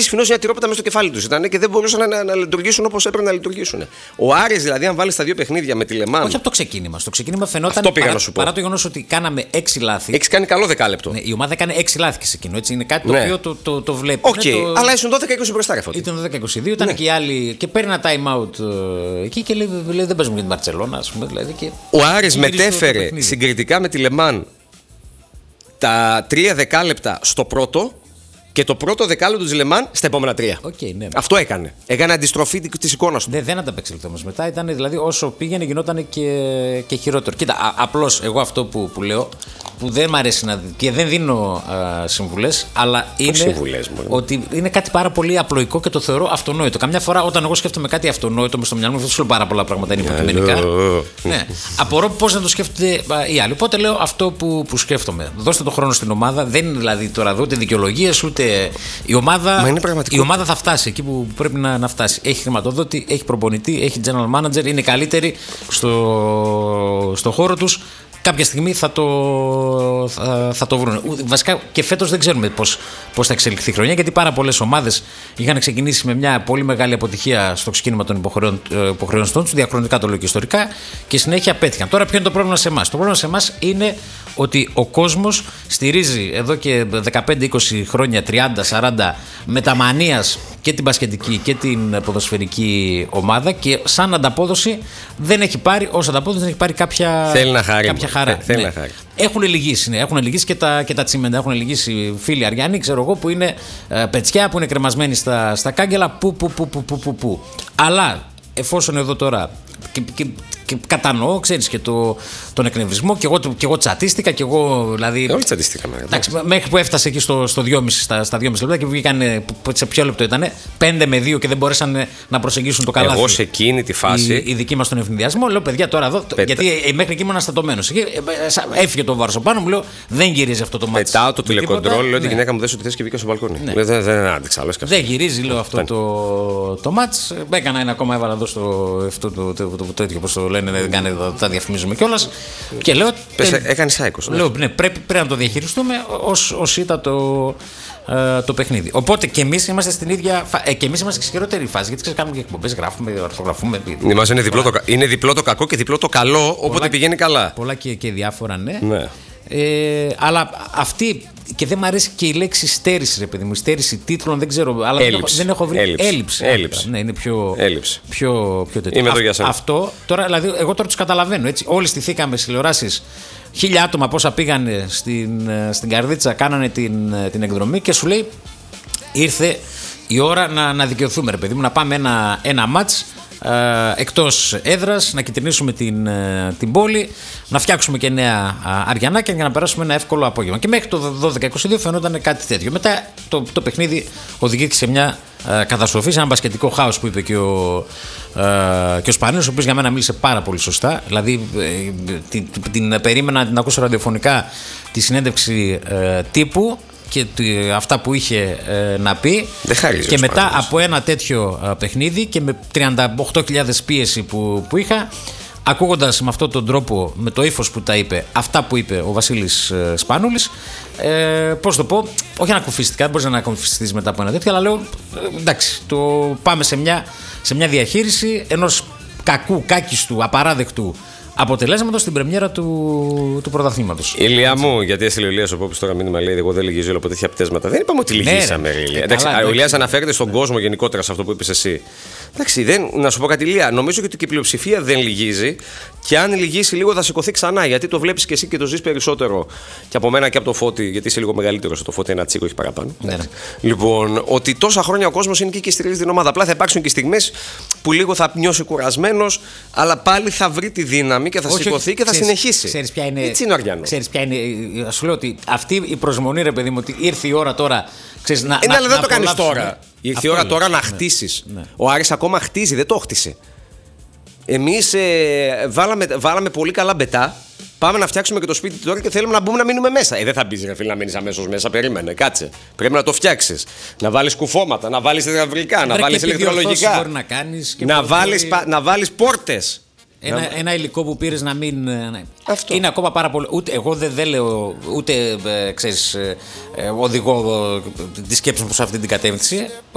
σφινόζια τυρόπιτα μέσα στο κεφάλι τους ήταν και δεν μπορούσαν να λειτουργήσουν όπως έπρεπε να λειτουργήσουν. Ο Άρης, δηλαδή, αν βάλει τα δύο παιχνίδια με τη Λεμάν. Όχι από το ξεκίνημα. Στο ξεκίνημα φαινόταν παρά το γεγονός ότι κάναμε 6 λάθη. Έχεις κάνει καλό δεκάλεπτο. Ναι, η ομάδα έκανε 6 λάθη και σε εκείνο. Έτσι, είναι κάτι το οποίο το βλέπει. Αλλά ήσουν 12-20 μπροστά, ρε. Ήταν 12-22, ήταν και οι άλλοι. Και παίρνει ένα time out εκεί και λέει δεν παίζουμε για την Μπαρτσελόνα, ας πούμε. Δηλαδή, και ο Άρης μετέφερε συγκριτικά με τη Λεμάν τα 3 δεκάλεπτα στο πρώτο και το πρώτο δεκάλεπτο της Λεμάν στα επόμενα 3. Ναι. Αυτό έκανε. Έκανε αντιστροφή της εικόνας του. Δεν ανταπεξέλθει όμως μετά. Ήταν, δηλαδή, όσο πήγαινε γινόταν και χειρότερο. Κοίτα, απλώς εγώ αυτό που λέω, που δεν μ' αρέσει και δεν δίνω συμβουλές, αλλά είναι ότι είναι κάτι πάρα πολύ απλοϊκό και το θεωρώ αυτονόητο. Καμιά φορά όταν εγώ σκέφτομαι κάτι αυτονόητο μες στο μυαλό μου, δεν σου λέω πάρα πολλά πράγματα είναι υποκειμενικά. Ναι. Απορώ πώς να το σκέφτονται οι άλλοι. Οπότε λέω αυτό που σκέφτομαι. Δώστε το χρόνο στην ομάδα. Δεν είναι δηλαδή τώρα εδώ ούτε δικαιολογίες ούτε. Η ομάδα θα φτάσει εκεί που πρέπει να φτάσει. Έχει χρηματοδότη, έχει προπονητή, έχει general manager, είναι καλύτερη στο χώρο τους. Κάποια στιγμή θα το βρουν. Βασικά και φέτος δεν ξέρουμε πώς θα εξελιχθεί η χρονιά, γιατί πάρα πολλές ομάδες είχαν ξεκινήσει με μια πολύ μεγάλη αποτυχία στο ξεκίνημα των υποχρεώσεων τους, διαχρονικά το λέω και ιστορικά, και συνέχεια πέτυχαν. Τώρα ποιο είναι το πρόβλημα σε εμάς? Το πρόβλημα σε εμάς είναι ότι ο κόσμος στηρίζει εδώ και 15-20 χρόνια, 30-40, με τα μανίας και την μπασκετική και την ποδοσφαιρική ομάδα, και σαν ανταπόδοση δεν έχει πάρει, ως ανταπόδοση δεν έχει πάρει κάποια. Θέλει να χαρεί. Χαρά. Ναι. Έχουν λυγίσει και τα τσιμέντα. Έχουν λυγίσει φίλοι Αριάννη, ξέρω εγώ, που είναι πετσιά, που είναι κρεμασμένοι στα κάγκελα. Που. Αλλά εφόσον εδώ τώρα. Και κατανοώ, ξέρεις, και τον εκνευρισμό, και εγώ τσατίστηκα, και εγώ δηλαδή. Όλοι τσατίστηκαμε. Εντάξει, μέχρι που έφτασε εκεί στα 2,5 λεπτά και βγήκαν. Σε ποιο λεπτό ήτανε? 5 με 2 και δεν μπορέσαν να προσεγγίσουν το καλάθι. Εγώ σε εκείνη τη φάση. Οι δικοί μας τον ευνηδιασμό, λέω παιδιά τώρα εδώ. Γιατί μέχρι εκεί ήμουν αναστατωμένος. Έφυγε το βάρος πάνω μου, λέω δεν γυρίζει αυτό το μάτι. Πετάω το τηλεκοντρόλ, λέω τη γυναίκα μου δες ότι θες και βγήκα στο μπαλκόνι. Δεν άντεξα. Δεν γυρίζει, λέω αυτό το μάτς. Έκανα ένα ακόμα, έβαλα εδώ στο τέτοιο, πώς το λένε, δεν κάνει, τα διαφημίζουμε κιόλας. Και λέω. Έκανε σάικος. Λέω ναι, πρέπει να το διαχειριστούμε ως ήταν το παιχνίδι. Οπότε και εμείς είμαστε στην ίδια. Και εμείς είμαστε σε χειρότερη φάση. Γιατί κάνουμε και εκπομπές, γράφουμε, ορθογραφούμε. Είναι διπλό το κακό και διπλό το καλό, όποτε πηγαίνει καλά. Πολλά και διάφορα, ναι. Αλλά αυτή. Και δεν μου αρέσει και η λέξη στέρηση, ρε παιδί μου. Στέρηση τίτλων, δεν ξέρω. Αλλά δεν έχω βρει. Έλλειψη. Ναι, είναι πιο τέτοιο. Είμαι εδώ για σένα. Αυτό τώρα, δηλαδή, εγώ τώρα τους καταλαβαίνω. Έτσι. Όλοι στηθήκαμε στις τηλεοράσεις. 1.000 άτομα πόσα πήγανε στην Καρδίτσα, κάνανε την εκδρομή, και σου λέει ήρθε η ώρα να δικαιωθούμε, ρε παιδί μου, να πάμε ένα μάτς εκτός έδρας, να κυτρινίσουμε την πόλη, να φτιάξουμε και νέα αριανάκια για να περάσουμε ένα εύκολο απόγευμα. Και μέχρι το 12-22 φαινόταν κάτι τέτοιο. Μετά το παιχνίδι οδηγήθηκε σε μια καταστροφή, σε ένα μπασκετικό χάος που είπε και ο Σπανίος, ο οποίος για μένα μίλησε πάρα πολύ σωστά. Δηλαδή την περίμενα να την ακούσω ραδιοφωνικά τη συνέντευξη τύπου και αυτά που είχε να πει, και μετά από ένα τέτοιο παιχνίδι και με 38.000 πίεση που είχα, ακούγοντας με αυτόν τον τρόπο, με το ύφος που τα είπε, αυτά που είπε ο Βασίλης Σπάνουλης, πώς το πω, όχι ανακουφιστικά, δεν μπορείς να ανακουφιστείς μετά από ένα τέτοιο, αλλά λέω εντάξει, πάμε σε μια διαχείριση ενός κάκιστου, απαράδεκτου αποτελέσματος στην πρεμιέρα του πρωταθλήματος. Ηλία μου, γιατί έστειλε ο Ηλίας ο Πόπης τώρα μήνυμα, λέει: εγώ δεν λυγίζω από τέτοια πτέσματα. Δεν είπαμε ότι λυγίσαμε, Ηλία. Ο Ηλίας αναφέρεται στον κόσμο γενικότερα σε αυτό που είπες εσύ. Εντάξει, να σου πω κάτι, Ηλία. Νομίζω ότι και η πλειοψηφία δεν λυγίζει. Και αν λυγίσει λίγο θα σηκωθεί ξανά. Γιατί το βλέπεις και εσύ και το ζεις περισσότερο και από μένα και από το Φώτη. Γιατί είσαι λίγο μεγαλύτερο στο Φώτη, ένα τσίκο έχει παραπάνω. Ναι. Λοιπόν, ότι τόσα χρόνια ο κόσμος είναι και στηρίζει την ομάδα. Απλά θα υπάρξουν και στιγμές που λίγο θα νιώσει κουρασμένος, αλλά πάλι θα βρει τη δύναμη και θα σηκωθεί και θα συνεχίσει. Ξέρεις ποια είναι. Έτσι είναι ο Αριανός. Ξέρεις ποια είναι. Σου λέω ότι αυτή η προσμονή, ρε παιδί μου, ότι ήρθε η ώρα τώρα. Αλλά δεν το κάνεις τώρα. Ήρθε η ώρα τώρα να χτίσεις. Ναι. Ο Άρης ακόμα χτίζει, δεν το χτίσε. Εμείς βάλαμε πολύ καλά μπετά. Πάμε να φτιάξουμε και το σπίτι τώρα και θέλουμε να μπούμε να μείνουμε μέσα. Δεν θα μπεις, ρε φίλε, να μείνεις αμέσως μέσα. Περίμενε, κάτσε. Πρέπει να το φτιάξεις. Να βάλεις κουφώματα, να βάλεις υδραυλικά, να βάλεις ηλεκτρολογικά. Να βάλεις πόρτες. Ένα υλικό που πήρες να μην. Αυτό. Είναι ακόμα πάρα πολύ. Εγώ δεν λέω, ούτε ξέρεις, οδηγώ τη σκέψη μου σε αυτή την κατεύθυνση.